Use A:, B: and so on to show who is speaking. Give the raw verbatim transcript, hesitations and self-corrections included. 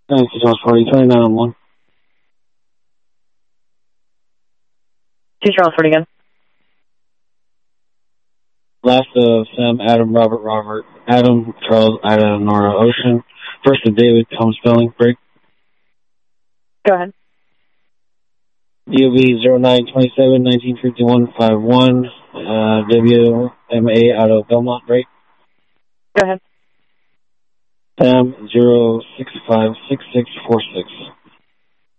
A: Thank you, Charles forty, twenty-nine on one.
B: Two Charles forty again.
A: Last of Sam, Adam, Robert, Robert, Adam, Charles, Ida, Nora, Ocean. First of David, Tom Spelling, break.
B: Go ahead.
A: D O B zero nine twenty-seven nineteen fifty-one fifty-one, uh, W M A out of Belmont, break.
B: Go ahead.
A: Sam zero six five six six four six.